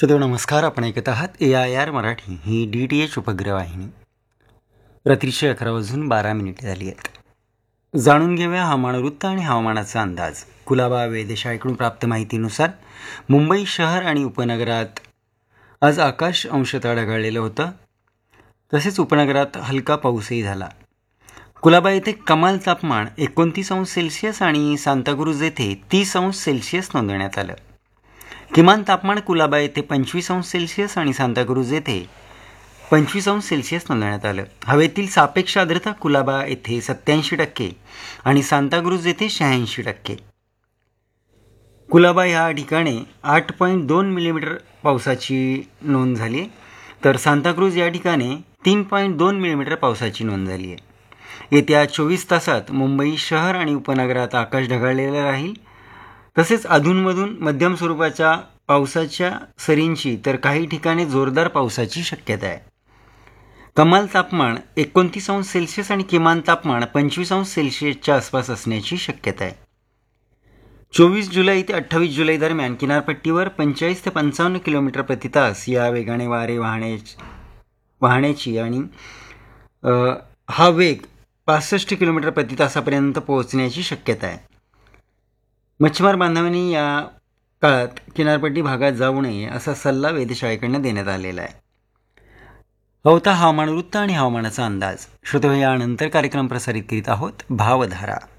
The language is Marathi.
श्रोते नमस्कार. आपण ऐकत आहात AIR मराठी ही DTH उपग्रह वाहिनी. रात्रीचे 11:12 झाली आहेत. जाणून घेऊया हवामानवृत्त आणि हवामानाचा अंदाज. कुलाबा वेधशाळेकडून प्राप्त माहितीनुसार मुंबई शहर आणि उपनगरात आज आकाश अंशतः ढगाळलेलं होतं. तसेच उपनगरात हलका पाऊसही झाला. कुलाबा येथे कमाल तापमान 29°C आणि सांताक्रूज येथे 30°C नोंदवण्यात आलं. किमान तापमान कुलाबा येथे 25°C आणि सांताक्रूज येथे 25°C नोंदवण्यात आलं. हवेतील सापेक्ष आर्द्रता कुलाबा येथे 87% आणि सांताक्रूज येथे 86%. कुलाबा या ठिकाणी 8.2 मिलीमीटर पावसाची नोंद झाली, तर सांताक्रूज या ठिकाणी 3.2 मिलीमीटर पावसाची नोंद झाली आहे. येत्या 24 तासात मुंबई शहर आणि उपनगरात आकाश ढगाळलेलं राहील. तसेच अधूनमधून मध्यम स्वरूपाच्या पावसाच्या सरींची तर काही ठिकाणी जोरदार पावसाची शक्यता आहे. कमाल तापमान 29°C आणि किमान तापमान 25°C आसपास असण्याची शक्यता आहे. 24 जुलै ते 28 जुलै दरम्यान किनारपट्टीवर 45 ते 55 किलोमीटर प्रति तास या वेगाने वारे वाहण्याची आणि हा वेग 65 किलोमीटर प्रति तासापर्यंत पोहोचण्याची शक्यता आहे. मच्छीमार बांधवांनी या काळात किनारपट्टी भागात जाऊ नये असा सल्ला वेधशाळेकडनं देण्यात आलेला आहे. होता हवामानवृत्त आणि हवामानाचा अंदाज. श्रोते, यानंतर कार्यक्रम प्रसारित करीत आहोत भावधारा.